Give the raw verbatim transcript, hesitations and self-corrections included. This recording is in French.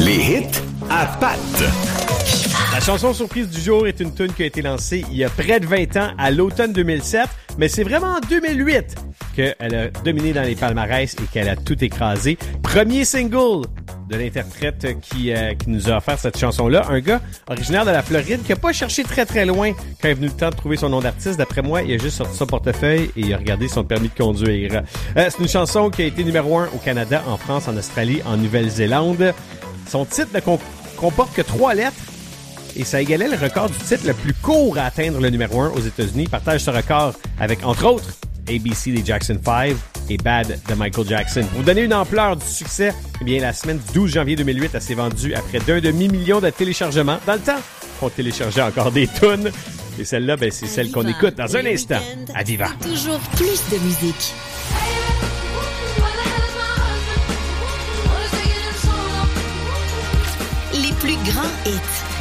Les hits à Pat. La chanson surprise du jour est une tune qui a été lancée il y a près de vingt ans, à l'automne deux mille sept, mais c'est vraiment en deux mille huit qu'elle a dominé dans les palmarès et qu'elle a tout écrasé. Premier single de l'interprète qui, euh, qui nous a offert cette chanson-là, un gars originaire de la Floride qui a pas cherché très très loin quand est venu le temps de trouver son nom d'artiste. D'après moi, il a juste sorti son portefeuille et il a regardé son permis de conduire. Euh, c'est une chanson qui a été numéro un au Canada, en France, en Australie, en Nouvelle-Zélande. Son titre ne com- comporte que trois lettres et ça égalait le record du titre le plus court à atteindre le numéro un aux États-Unis. Il partage ce record avec, entre autres, A B C des Jackson five et Bad de Michael Jackson. Pour vous donner une ampleur du succès, eh bien, la semaine du douze janvier deux mille huit, elle s'est vendue à près d'un demi-million de téléchargements. Dans le temps, on téléchargeait encore des tunes. Et celle-là, ben, c'est celle qu'on écoute dans un instant. À Diva. Toujours plus de musique. Les plus grands hits.